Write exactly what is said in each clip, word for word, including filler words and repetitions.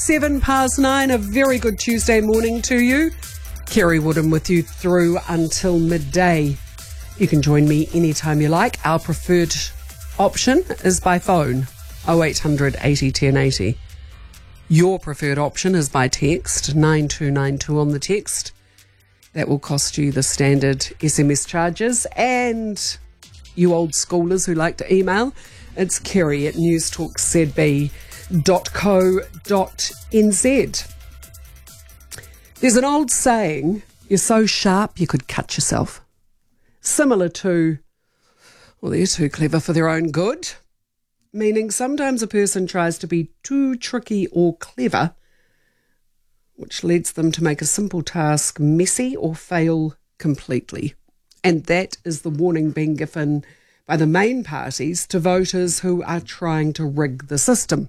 Seven past nine, a very good Tuesday morning to you. Kerry Woodham with you through until midday. You can join me anytime you like. Our preferred option is by phone, oh eight hundred eighty ten eighty. Your preferred option is by text, nine two nine two on the text. That will cost you the standard S M S charges. And you old schoolers who like to email, it's Kerry at newstalk z b dot co dot n z. There's an old saying, you're so sharp you could cut yourself. Similar to, well, they're too clever for their own good. Meaning sometimes a person tries to be too tricky or clever, which leads them to make a simple task messy or fail completely. And that is the warning being given by the main parties to voters who are trying to rig the system.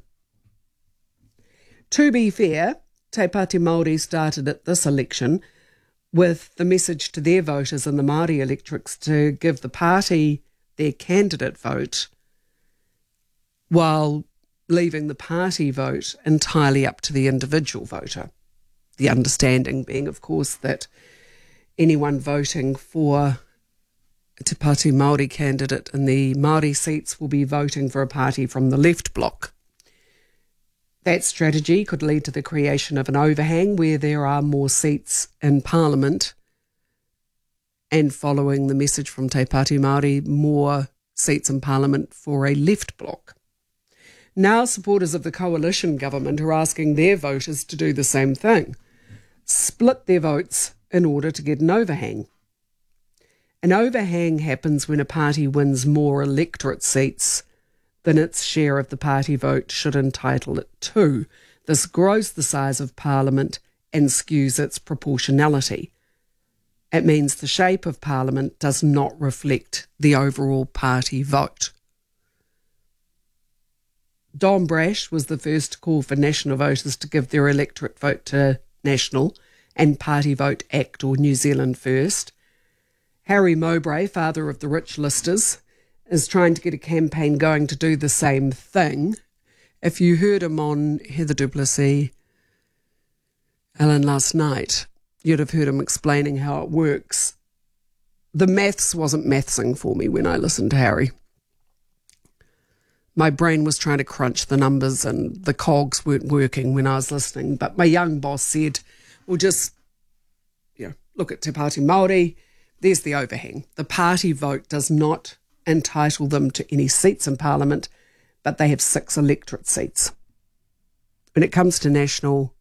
To be fair, Te Pāti Māori started at this election with the message to their voters and the Māori electorates to give the party their candidate vote while leaving the party vote entirely up to the individual voter. The understanding being, of course, that anyone voting for a Te Pāti Māori candidate in the Māori seats will be voting for a party from the left bloc. That strategy could lead to the creation of an overhang where there are more seats in Parliament, and following the message from Te Pāti Māori, more seats in Parliament for a left bloc. Now supporters of the coalition government are asking their voters to do the same thing, split their votes in order to get an overhang. An overhang happens when a party wins more electorate seats than its share of the party vote should entitle it to. This grows the size of Parliament and skews its proportionality. It means the shape of Parliament does not reflect the overall party vote. Dom Brash was the first to call for national voters to give their electorate vote to National and Party Vote Act or New Zealand First. Harry Mowbray, father of the rich listers, is trying to get a campaign going to do the same thing. If you heard him on Heather du Plessis, Ellen, last night, you'd have heard him explaining how it works. The maths wasn't mathsing for me when I listened to Harry. My brain was trying to crunch the numbers and the cogs weren't working when I was listening. But my young boss said, well, just, you know, look at Te Pāti Māori, there's the overhang. The party vote does not entitle them to any seats in Parliament, but they have six electorate seats. When it comes to National,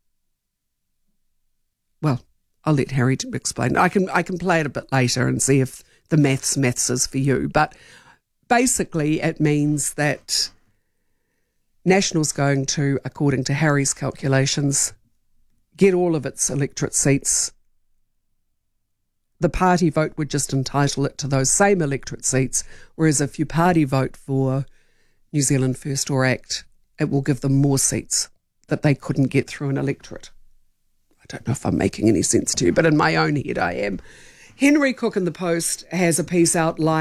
well, I'll let Harry explain. I can I can play it a bit later and see if the maths maths is for you. But basically it means that National's going to, according to Harry's calculations, get all of its electorate seats. The party vote would just entitle it to those same electorate seats, whereas if you party vote for New Zealand First or Act, it will give them more seats that they couldn't get through an electorate. I don't know if I'm making any sense to you, but in my own head I am. Henry Cook in the Post has a piece outlining